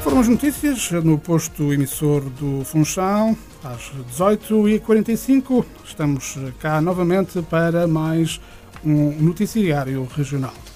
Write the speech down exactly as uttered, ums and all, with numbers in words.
Foram as notícias no posto emissor do Funchal, às dezoito e quarenta e cinco. Estamos cá novamente para mais um noticiário regional.